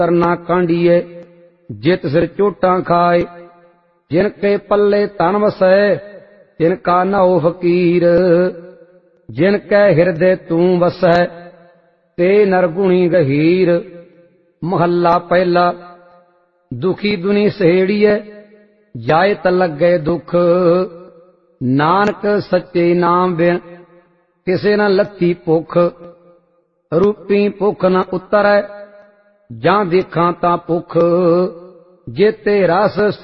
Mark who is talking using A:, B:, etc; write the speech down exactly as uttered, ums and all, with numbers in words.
A: तरना कांडिए जित सिर चोटां खाए। जिनके पल्ले तन वसै तिनका नौ फकीर। जिनकै हिरदे तू वसै ते नरगुणी गहीर। महला पहला। दुखी दुनी सहेड़िए जाए त लगे दुख। नानक सच्चे नाम बिन किसे न लथी भुख। रूपी भुख न उतरै जां देखा तां भुख। जेते रस